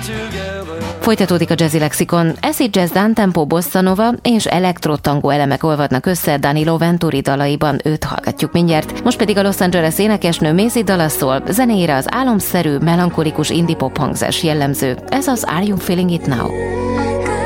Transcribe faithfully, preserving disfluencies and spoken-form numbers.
Folytatódik a jazzy lexikon. Acid jazz, downtempo, bossa nova és elektro-tangó elemek olvadnak össze Danilo Venturi dalaiban, őt hallgatjuk mindjárt. Most pedig a Los Angeles énekesnő Maisie dala szól, zenéjére az álomszerű, melankolikus indie pop hangzás jellemző. Ez az Are You Feeling It Now?